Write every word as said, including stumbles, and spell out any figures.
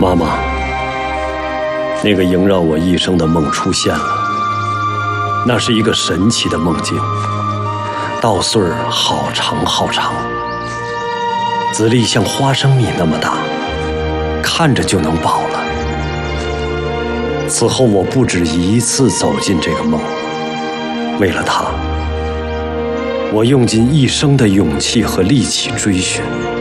妈妈，那个萦绕我一生的梦出现了。那是一个神奇的梦境，稻穗儿好长好长，籽粒像花生米那么大，看着就能饱了。此后我不止一次走进这个梦，为了它，我用尽一生的勇气和力气追寻。